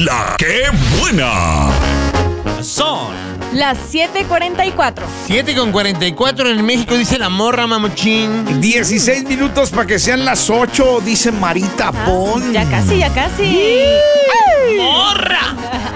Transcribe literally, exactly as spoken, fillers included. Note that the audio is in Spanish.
La que buena. Son las siete cuarenta y cuatro. siete con cuarenta y cuatro en México, dice la morra, mamuchín. dieciséis minutos para que sean las ocho, dice Marita Ah, Pon. ya casi, ya casi. morra.